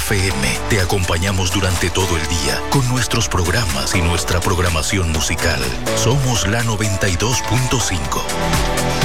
FM. Te acompañamos durante todo el día con nuestros programas y nuestra programación musical. Somos la 92.5.